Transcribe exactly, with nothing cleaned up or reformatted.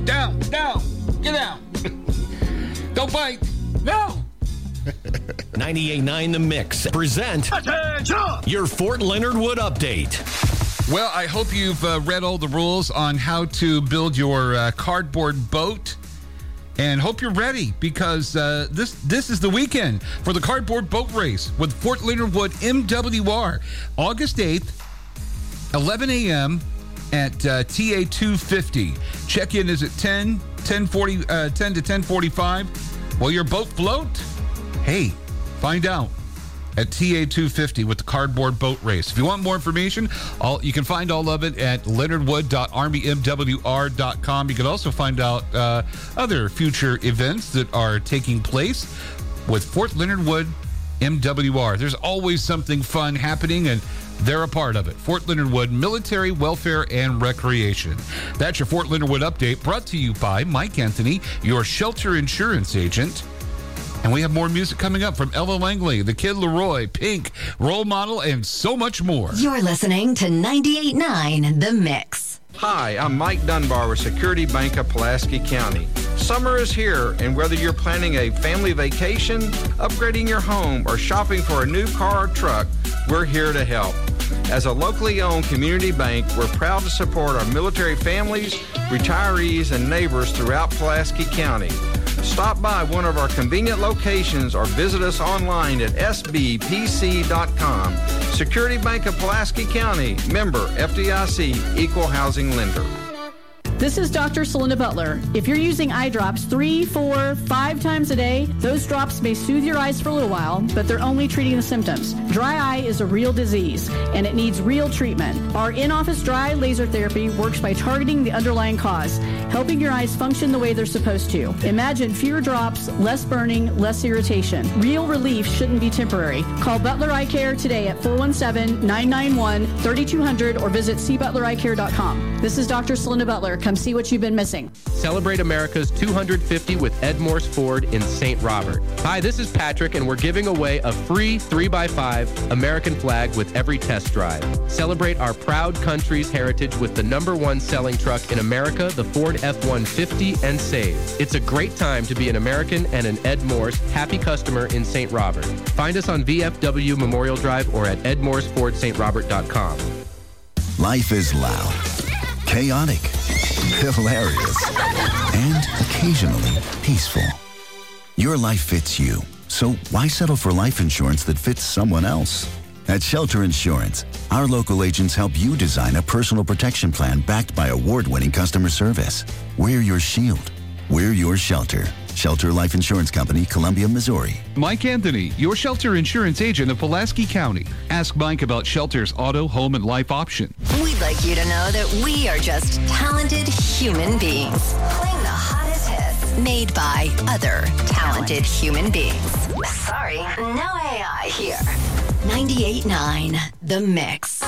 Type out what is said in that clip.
Down, down, get out. Don't bite. No. ninety-eight point nine The Mix present your Fort Leonard Wood update. Well, I hope you've uh, read all the rules on how to build your uh, cardboard boat, and hope you're ready, because uh, this this is the weekend for the cardboard boat race with Fort Leonard Wood M W R, August eighth, eleven a.m. at uh, T A two fifty. Check-in is at ten, ten forty, uh, ten to ten forty-five. Will your boat float? Hey, find out at T A two fifty with the cardboard boat race. If you want more information, all you can find all of it at leonard wood dot army m w r dot com. You can also find out uh, other future events that are taking place with Fort Leonard Wood M W R. There's always something fun happening, and they're a part of it. Fort Leonard Wood Military Welfare and Recreation. That's your Fort Leonard Wood update, brought to you by Mike Anthony, your shelter insurance agent. And we have more music coming up from Ella Langley, The Kid Leroy, Pink, Role Model, and so much more. You're listening to ninety-eight point nine The Mix. Hi, I'm Mike Dunbar with Security Bank of Pulaski County. Summer is here, and whether you're planning a family vacation, upgrading your home, or shopping for a new car or truck, we're here to help. As a locally owned community bank, we're proud to support our military families, retirees, and neighbors throughout Pulaski County. Stop by one of our convenient locations or visit us online at s b p c dot com. Security Bank of Pulaski County, member F D I C, equal housing lender. This is Doctor Celinda Butler. If you're using eye drops three, four, five times a day, those drops may soothe your eyes for a little while, but they're only treating the symptoms. Dry eye is a real disease, and it needs real treatment. Our in-office dry laser therapy works by targeting the underlying cause, helping your eyes function the way they're supposed to. Imagine fewer drops, less burning, less irritation. Real relief shouldn't be temporary. Call Butler Eye Care today at four one seven, nine nine one, three two zero zero or visit c butler eye care dot com. This is Doctor Celinda Butler. Come see what you've been missing. Celebrate America's two hundred fifty with Ed Morse Ford in Saint Robert. Hi, this is Patrick, and we're giving away a free three by five American flag with every test drive. Celebrate our proud country's heritage with the number one selling truck in America, the Ford F one fifty, and save. It's a great time to be an American and an Ed Morse happy customer in Saint Robert. Find us on V F W Memorial Drive or at ed morse ford st robert dot com. Life is loud, chaotic, hilarious, and occasionally peaceful. Your life fits you, so why settle for life insurance that fits someone else? At Shelter Insurance, our local agents help you design a personal protection plan backed by award-winning customer service. We're your shield. We're your shelter. Shelter Life Insurance Company, Columbia, Missouri. Mike Anthony, your shelter insurance agent of Pulaski County. Ask Mike about Shelter's auto, home, and life option. We'd like you to know that we are just talented human beings playing the hottest hits made by other talented human beings. Sorry, no A I here. ninety-eight point nine The Mix.